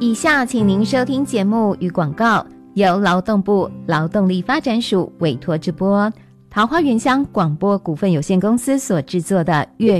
以下请您收听节目与广告，由劳动部劳动力发展署委托直播，桃花源乡广播股份有限公司所制作的粤